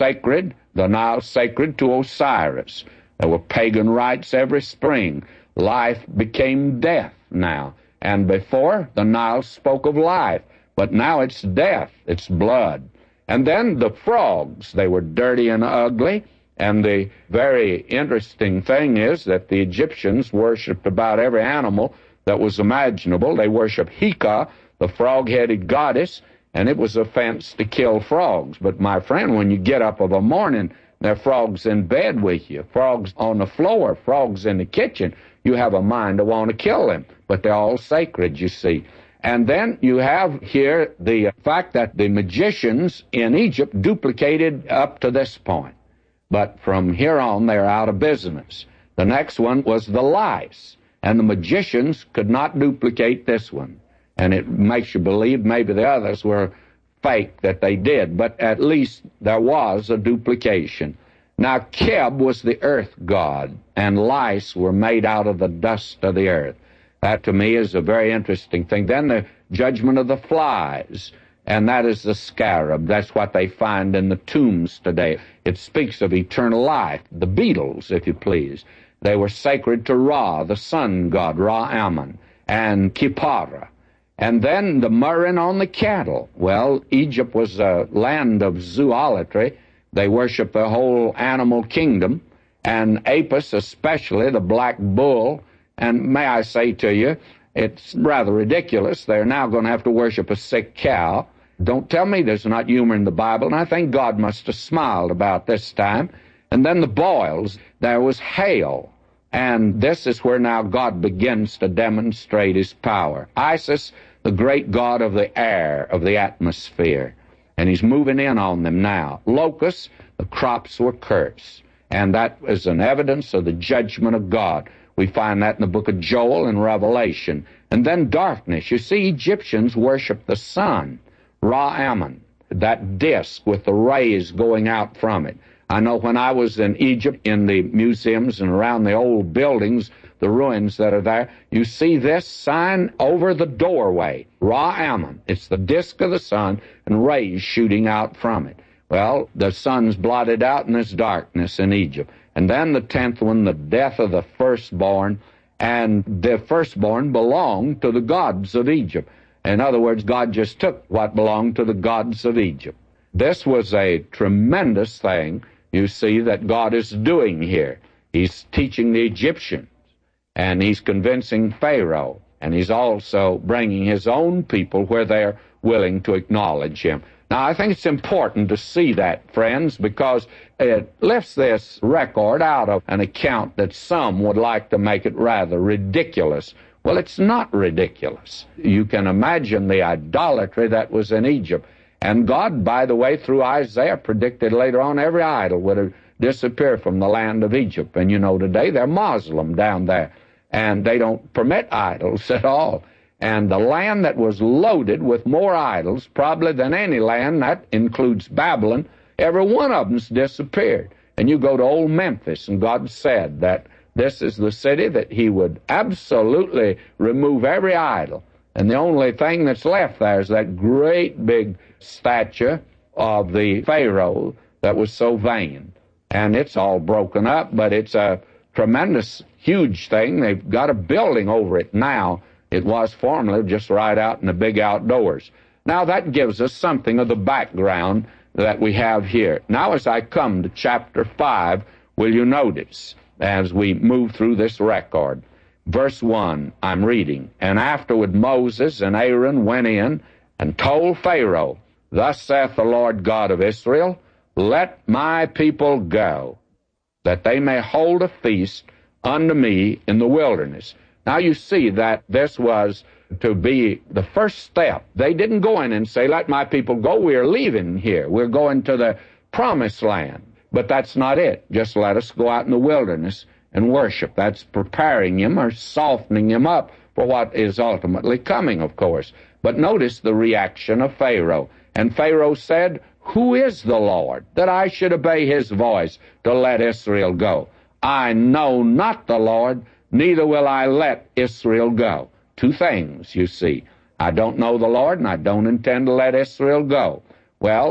sacred, the Nile sacred to Osiris. There were pagan rites every spring. Life became death now. And before, the Nile spoke of life, but now it's death, it's blood. And then the frogs, they were dirty and ugly, and the very interesting thing is that the Egyptians worshipped about every animal that was imaginable. They worshiped Heka, the frog-headed goddess, and it was a offense to kill frogs. But my friend, when you get up of a morning, there are frogs in bed with you, frogs on the floor, frogs in the kitchen. You have a mind to want to kill them, but they're all sacred, you see. And then you have here the fact that the magicians in Egypt duplicated up to this point. But from here on, they're out of business. The next one was the lice, and the magicians could not duplicate this one. And it makes you believe maybe the others were fake that they did, but at least there was a duplication. Now, Keb was the earth god, and lice were made out of the dust of the earth. That, to me, is a very interesting thing. Then the judgment of the flies, and that is the scarab. That's what they find in the tombs today. It speaks of eternal life. The beetles, if you please. They were sacred to Ra, the sun god, Ra-Ammon, and Kippara. And then the murrain on the cattle. Well, Egypt was a land of zoolatry. They worshiped the whole animal kingdom, and Apis especially, the black bull. And may I say to you, it's rather ridiculous. They're now going to have to worship a sick cow. Don't tell me there's not humor in the Bible, and I think God must have smiled about this time. And then the boils, there was hail. And this is where now God begins to demonstrate his power. Isis, the great god of the air, of the atmosphere. And he's moving in on them now. Locusts, the crops were cursed. And that is an evidence of the judgment of God. We find that in the book of Joel and Revelation. And then darkness. You see, Egyptians worship the sun, Ra-Ammon, that disk with the rays going out from it. I know when I was in Egypt, in the museums and around the old buildings, the ruins that are there, you see this sign over the doorway, Ra-Ammon. It's the disk of the sun and rays shooting out from it. Well, the sun's blotted out and there's darkness in Egypt. And then the 10th one, the death of the firstborn, and the firstborn belonged to the gods of Egypt. In other words, God just took what belonged to the gods of Egypt. This was a tremendous thing, you see, that God is doing here. He's teaching the Egyptians, and he's convincing Pharaoh, and he's also bringing his own people where they're willing to acknowledge him. Now, I think it's important to see that, friends, because it lifts this record out of an account that some would like to make it rather ridiculous. Well, it's not ridiculous. You can imagine the idolatry that was in Egypt. And God, by the way, through Isaiah, predicted later on every idol would disappear from the land of Egypt. And you know, today they're Muslim down there, and they don't permit idols at all. And the land that was loaded with more idols, probably than any land, that includes Babylon, every one of them's disappeared. And you go to old Memphis, and God said that this is the city that he would absolutely remove every idol. And the only thing that's left there is that great big statue of the Pharaoh that was so vain. And it's all broken up, but it's a tremendous, huge thing. They've got a building over it now. It was formerly just right out in the big outdoors. Now that gives us something of the background that we have here. Now as I come to chapter 5, will you notice, as we move through this record, verse 1, I'm reading, "And afterward Moses and Aaron went in and told Pharaoh, Thus saith the Lord God of Israel, Let my people go, that they may hold a feast unto me in the wilderness." Now you see that this was to be the first step. They didn't go in and say, "Let my people go, we're leaving here. We're going to the promised land." But that's not it. Just let us go out in the wilderness and worship. That's preparing him or softening him up for what is ultimately coming, of course. But notice the reaction of Pharaoh. And Pharaoh said, "Who is the Lord, that I should obey his voice to let Israel go? I know not the Lord, neither will I let Israel go." Two things, you see. I don't know the Lord, and I don't intend to let Israel go. Well,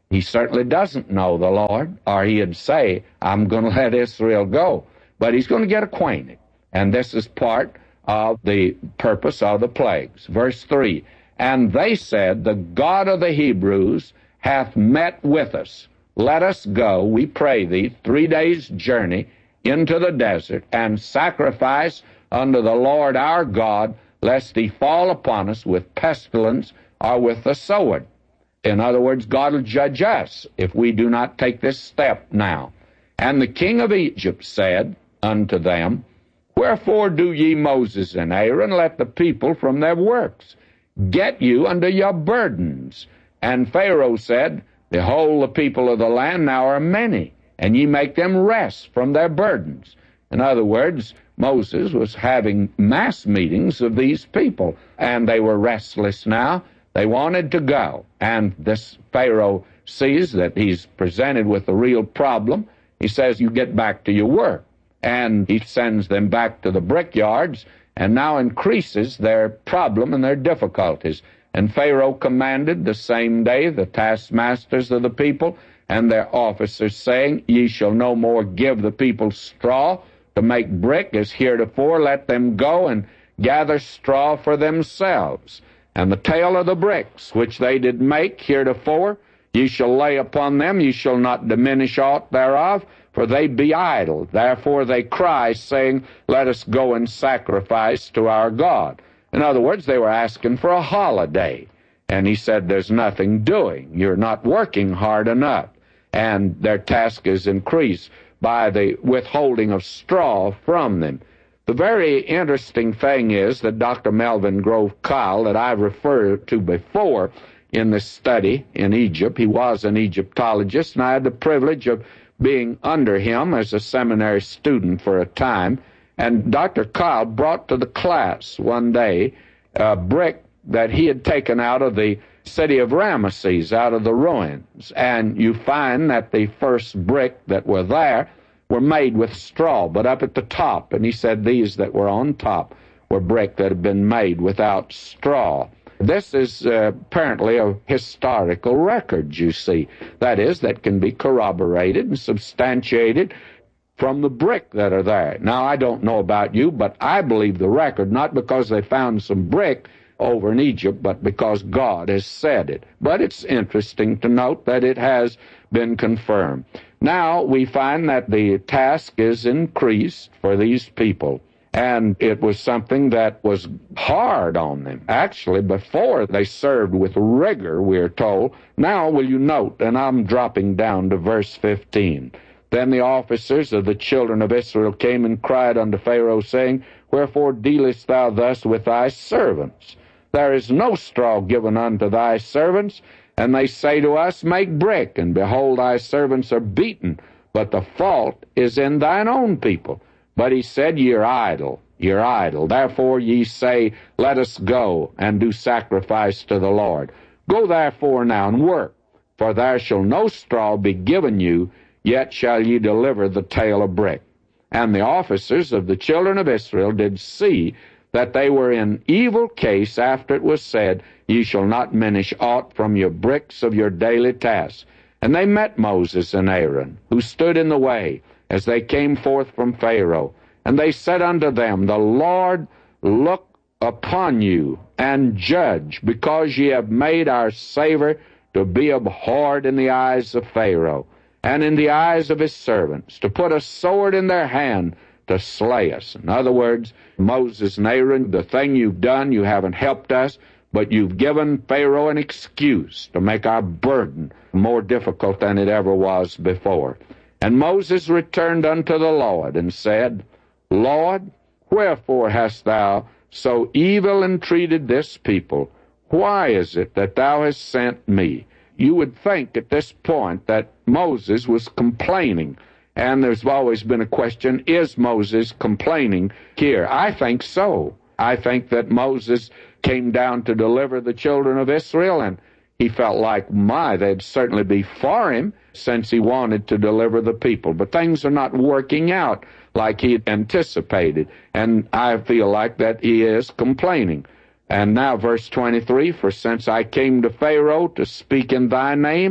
He certainly doesn't know the Lord, or he'd say, I'm going to let Israel go. But he's going to get acquainted. And this is part of the purpose of the plagues. Verse 3, and they said, the God of the Hebrews hath met with us. Let us go, we pray thee, 3 days' journey into the desert, and sacrifice unto the Lord our God, lest he fall upon us with pestilence or with the sword. In other words, God will judge us if we do not take this step now. And the king of Egypt said unto them, wherefore do ye, Moses and Aaron, let the people from their works? Get you unto your burdens. And Pharaoh said, behold, the people of the land now are many, and ye make them rest from their burdens. In other words, Moses was having mass meetings of these people, and they were restless now. They wanted to go. And this Pharaoh sees that he's presented with a real problem. He says, you get back to your work. And he sends them back to the brickyards, and now increases their problem and their difficulties. And Pharaoh commanded the same day the taskmasters of the people and their officers, saying, ye shall no more give the people straw to make brick as heretofore. Let them go and gather straw for themselves. And the tale of the bricks which they did make heretofore, ye shall lay upon them, ye shall not diminish aught thereof, for they be idle. Therefore they cry, saying, let us go and sacrifice to our God. In other words, they were asking for a holiday. And he said, there's nothing doing. You're not working hard enough. And their task is increased by the withholding of straw from them. The very interesting thing is that Dr. Melvin Grove Kyle, that I've referred to before in this study in Egypt, he was an Egyptologist, and I had the privilege of being under him as a seminary student for a time. And Dr. Kyle brought to the class one day a brick that he had taken out of the city of Ramesses, out of the ruins. And you find that the first brick that were there were made with straw, but up at the top. And he said these that were on top were brick that had been made without straw. This is apparently a historical record, you see. That is, that can be corroborated and substantiated from the brick that are there. Now, I don't know about you, but I believe the record, not because they found some brick over in Egypt, but because God has said it. But it's interesting to note that it has been confirmed. Now, we find that the task is increased for these people. And it was something that was hard on them. Actually, before they served with rigor, we're told. Now will you note, and I'm dropping down to verse 15. Then the officers of the children of Israel came and cried unto Pharaoh, saying, wherefore dealest thou thus with thy servants? There is no straw given unto thy servants. And they say to us, make brick, and behold, thy servants are beaten. But the fault is in thine own people. But he said, You're idle. Therefore ye say, let us go and do sacrifice to the Lord. Go therefore now and work, for there shall no straw be given you, yet shall ye deliver the tale of brick. And the officers of the children of Israel did see that they were in evil case after it was said, Ye shall not minish aught from your bricks of your daily task. And they met Moses and Aaron, who stood in the way, as they came forth from Pharaoh. And they said unto them, The Lord look upon you, and judge, because ye have made our savor to be abhorred in the eyes of Pharaoh, and in the eyes of his servants, to put a sword in their hand to slay us. In other words, Moses and Aaron, the thing you've done, you haven't helped us, but you've given Pharaoh an excuse to make our burden more difficult than it ever was before. And Moses returned unto the Lord and said, Lord, wherefore hast thou so evil entreated this people? Why is it that thou hast sent me? You would think at this point that Moses was complaining. And there's always been a question, is Moses complaining here? I think so. I think that Moses came down to deliver the children of Israel, and he felt like, they'd certainly be for him, since he wanted to deliver the people. But things are not working out like he anticipated, and I feel like that he is complaining. And now verse 23, For since I came to Pharaoh to speak in thy name,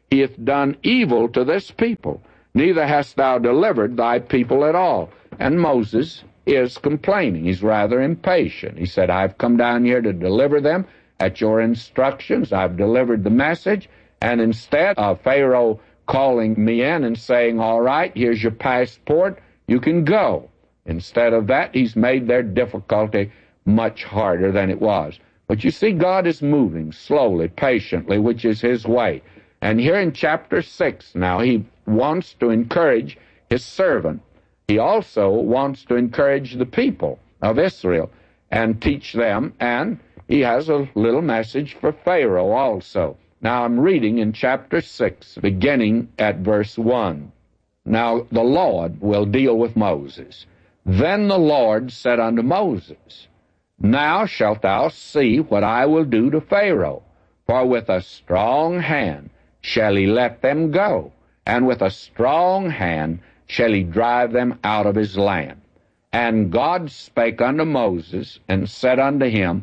he hath done evil to this people, neither hast thou delivered thy people at all. And Moses is complaining. He's rather impatient. He said, I've come down here to deliver them at your instructions. I've delivered the message. And instead of Pharaoh calling me in and saying, all right, here's your passport, you can go. Instead of that, he's made their difficulty much harder than it was. But you see, God is moving slowly, patiently, which is his way. And here in chapter 6 now, he wants to encourage his servant. He also wants to encourage the people of Israel and teach them, and he has a little message for Pharaoh also. Now I'm reading in chapter 6, beginning at verse 1. Now the Lord will deal with Moses. Then the Lord said unto Moses, Now shalt thou see what I will do to Pharaoh, for with a strong hand shall he let them go, and with a strong hand shall he drive them out of his land. And God spake unto Moses, and said unto him,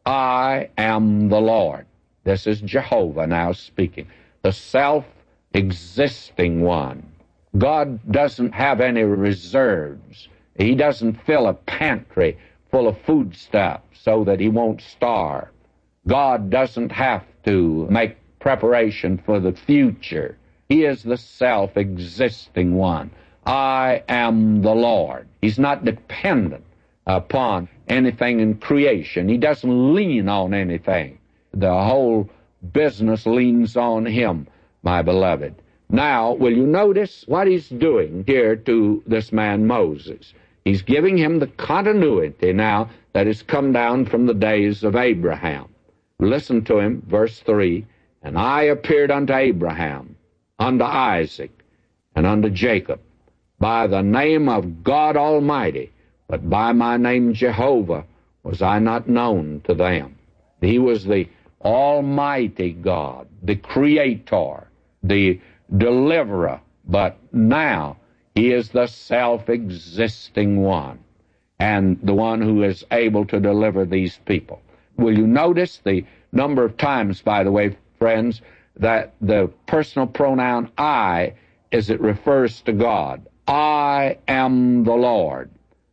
I am the Lord. This is Jehovah now speaking, the self-existing one. God doesn't have any reserves. He doesn't fill a pantry full of foodstuffs so that he won't starve. God doesn't have to make preparation for the future. He is the self-existing one. I am the Lord. He's not dependent upon anything in creation. He doesn't lean on anything. The whole business leans on him, my beloved. Now, will you notice what he's doing here to this man Moses? He's giving him the continuity now that has come down from the days of Abraham. Listen to him, verse 3. And I appeared unto Abraham, unto Isaac, and unto Jacob, by the name of God Almighty, but by my name Jehovah was I not known to them. He was the Almighty God, the Creator, the Deliverer, but now he is the self-existing one, and the one who is able to deliver these people. Will you notice the number of times, by the way, friends, that the personal pronoun I, as it refers to God, I am the Lord.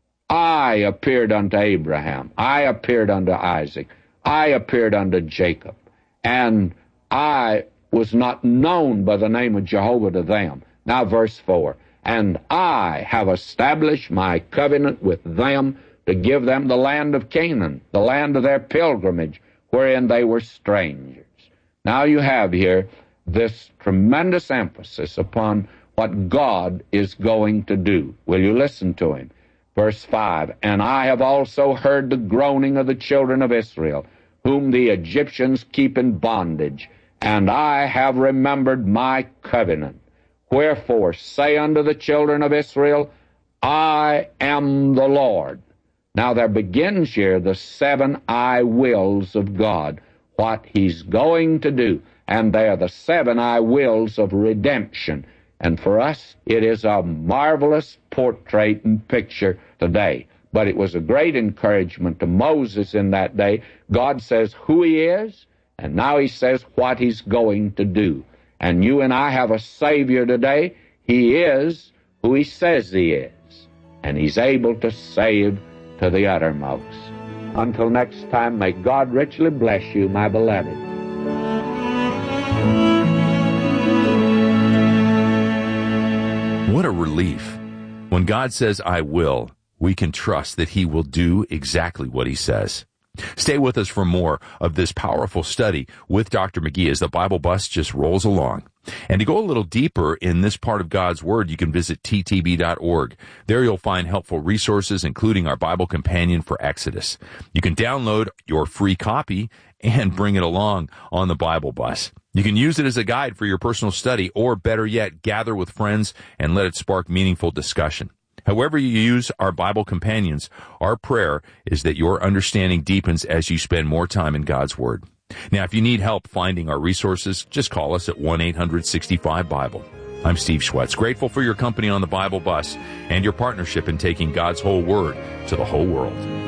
I appeared unto Abraham. I appeared unto Isaac. I appeared unto Jacob. And I was not known by the name of Jehovah to them. Now verse 4. And I have established my covenant with them to give them the land of Canaan, the land of their pilgrimage, wherein they were strangers. Now you have here this tremendous emphasis upon what God is going to do. Will you listen to him? Verse 5, And I have also heard the groaning of the children of Israel, whom the Egyptians keep in bondage, and I have remembered my covenant. Wherefore say unto the children of Israel, I am the Lord. Now there begins here the 7 I wills of God, what he's going to do. And they are the 7 I wills of redemption. And for us, it is a marvelous portrait and picture today. But it was a great encouragement to Moses in that day. God says who he is, and now he says what he's going to do. And you and I have a Savior today. He is who he says he is, and he's able to save to the uttermost. Until next time, may God richly bless you, my beloved. What a relief. When God says, I will, we can trust that he will do exactly what he says. Stay with us for more of this powerful study with Dr. McGee as the Bible Bus just rolls along. And to go a little deeper in this part of God's Word, you can visit ttb.org. There you'll find helpful resources, including our Bible Companion for Exodus. You can download your free copy and bring it along on the Bible Bus. You can use it as a guide for your personal study, or better yet, gather with friends and let it spark meaningful discussion. However you use our Bible companions, our prayer is that your understanding deepens as you spend more time in God's Word. Now, if you need help finding our resources, just call us at 1-800-65-BIBLE. I'm Steve Schwetz, grateful for your company on the Bible Bus and your partnership in taking God's whole Word to the whole world.